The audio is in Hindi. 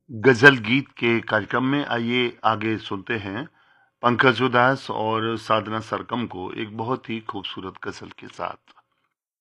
गजल गीत के कार्यक्रम में आइए आगे सुनते हैं पंकज उधास और साधना सरगम को एक बहुत ही खूबसूरत गजल के साथ।